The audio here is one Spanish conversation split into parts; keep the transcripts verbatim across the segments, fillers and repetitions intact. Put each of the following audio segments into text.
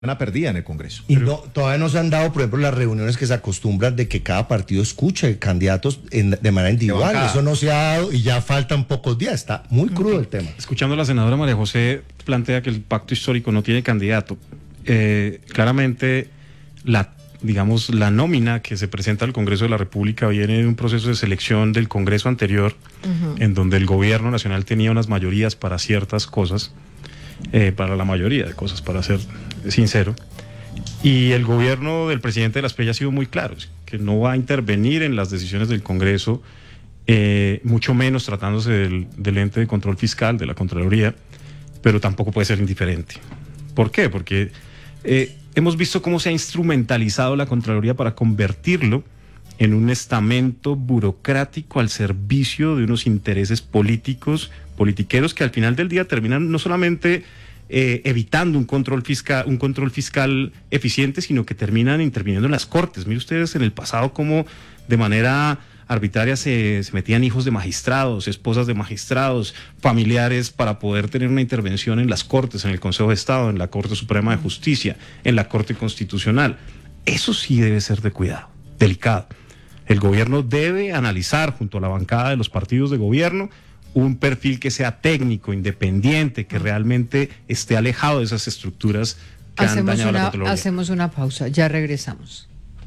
Una perdida en el Congreso. Y no, todavía no se han dado, por ejemplo, las reuniones que se acostumbran de que cada partido escuche candidatos en, de manera individual. Eso no se ha dado y ya faltan pocos días. Está muy crudo el tema. Escuchando a la senadora María José, plantea que el pacto histórico no tiene candidato. Eh, claramente, la, digamos, la nómina que se presenta al Congreso de la República viene de un proceso de selección del Congreso anterior, uh-huh. en donde el gobierno nacional tenía unas mayorías para ciertas cosas, eh, para la mayoría de cosas, para ser sincero. Y el gobierno del presidente de las P E ha sido muy claro, que no va a intervenir en las decisiones del Congreso, eh, mucho menos tratándose del, del ente de control fiscal, de la Contraloría, pero tampoco puede ser indiferente. ¿Por qué? Porque eh, hemos visto cómo se ha instrumentalizado la Contraloría para convertirlo en un estamento burocrático al servicio de unos intereses políticos, politiqueros, que al final del día terminan no solamente Eh, evitando un control fiscal, un control fiscal eficiente, sino que terminan interviniendo en las cortes. Mire ustedes en el pasado cómo de manera arbitraria se, se metían hijos de magistrados, esposas de magistrados, familiares, para poder tener una intervención en las cortes, en el Consejo de Estado, en la Corte Suprema de Justicia, en la Corte Constitucional. Eso sí debe ser de cuidado, delicado. El gobierno debe analizar junto a la bancada de los partidos de gobierno un perfil que sea técnico, independiente, que realmente esté alejado de esas estructuras que hacemos han dañado una, la Contraloría. Hacemos una pausa, ya regresamos.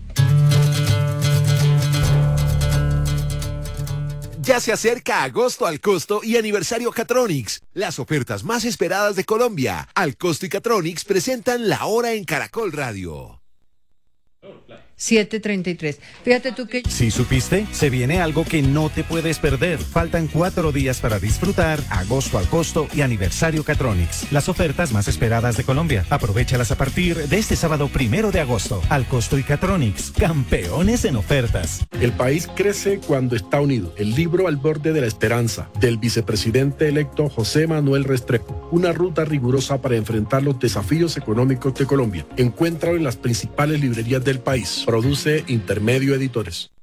Ya se acerca agosto al costo y aniversario Catronics, las ofertas más esperadas de Colombia. Al Costo y Catronics presentan La Hora en Caracol Radio. siete treinta y tres. Fíjate tú que... ¿Sí supiste? Se viene algo que no te puedes perder. Faltan cuatro días para disfrutar agosto al costo y aniversario Catronics. Las ofertas más esperadas de Colombia. Aprovéchalas a partir de este sábado primero de agosto. Al costo y Catronics, campeones en ofertas. El país crece cuando está unido. El libro Al borde de la esperanza, del vicepresidente electo José Manuel Restrepo. Una ruta rigurosa para enfrentar los desafíos económicos de Colombia. Encuéntralo en las principales librerías del país. Produce Intermedio Editores.